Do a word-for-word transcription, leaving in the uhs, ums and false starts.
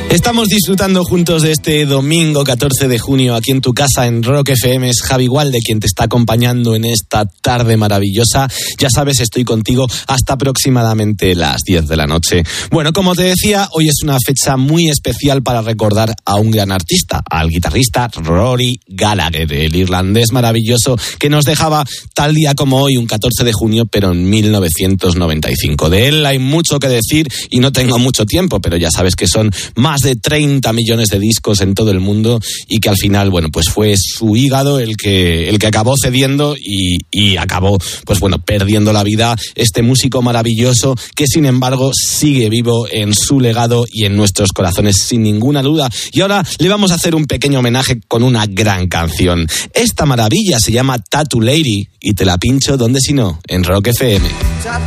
Estamos disfrutando juntos de este domingo catorce de junio aquí en tu casa en Rock F M. Es Javi Walde quien te está acompañando en esta tarde maravillosa. Ya sabes, estoy contigo hasta aproximadamente las diez de la noche. Bueno, como te decía, hoy es una fecha muy especial para recordar a un gran artista, al guitarrista Rory Gallagher, el irlandés maravilloso que nos dejaba tal día como hoy, un catorce de junio, pero en mil novecientos noventa y cinco. De él hay mucho que decir y no tengo mucho tiempo, pero ya sabes que son más de treinta millones de discos en todo el mundo y que al final, bueno, pues fue su hígado el que, el que acabó cediendo y, y acabó, pues bueno, perdiendo la vida este músico maravilloso que sin embargo sigue vivo en su legado y en nuestros corazones sin ninguna duda. Y ahora le vamos a hacer un pequeño homenaje con una gran canción. Esta maravilla se llama Tattoo Lady y te la pincho, ¿dónde si no? En Rock F M.